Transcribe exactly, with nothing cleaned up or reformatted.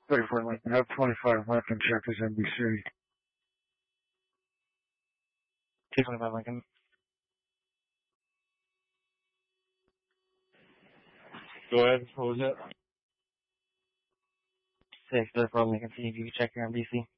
thirty-four Lincoln. Have twenty-five Lincoln. Check his N B C. two twenty-five Lincoln. Go ahead. What was that? six thirty-four Lincoln. See if you can check your N B C.